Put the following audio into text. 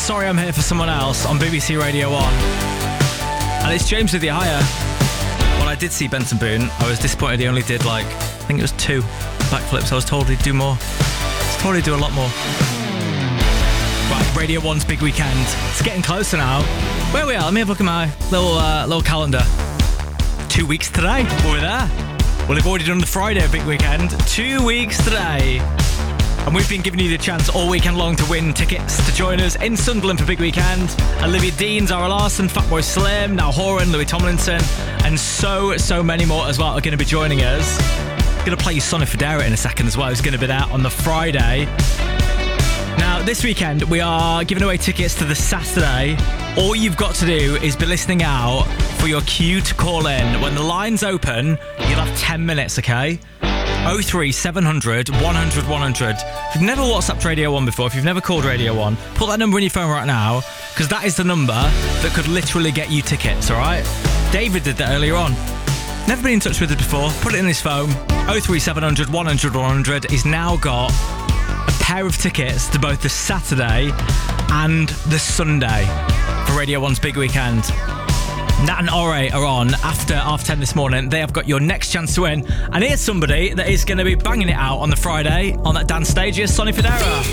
Sorry I'm Here for Someone Else on BBC Radio 1. And it's James with you, hiya. When I did see Benson Boone, I was disappointed he only did I think it was 2 backflips. I was told he'd do more. I was told he'd do a lot more. Right, Radio 1's big weekend. It's getting closer now. Where we are, let me have a look at my little calendar. 2 weeks today, we're there. Well, they've already done the Friday of big weekend. 2 weeks today. And we've been giving you the chance all weekend long to win tickets to join us in Sunderland for big weekend. Olivia Dean, Zara Larsson, Fatboy Slim, Niall Horan, Louis Tomlinson, and so many more as well are going to be joining us. I'm going to play you Sonny Fodera in a second as well. Who's going to be there on the Friday. Now, this weekend, we are giving away tickets to the Saturday. All you've got to do is be listening out for your cue to call in. When the lines open, you'll have 10 minutes, okay? 03700 100 100. If you've never WhatsApped Radio 1 before, if you've never called Radio 1, put that number in your phone right now, because that is the number that could literally get you tickets, alright? David did that earlier on. Never been in touch with us before, put it in his phone. 03700 100 100. He's now got a pair of tickets to both the Saturday and the Sunday for Radio 1's big weekend. Nat and Ore are on after 10:30 this morning. They have got your next chance to win. And here's somebody that is going to be banging it out on the Friday on that dance stage. Here's Sonny Fodera.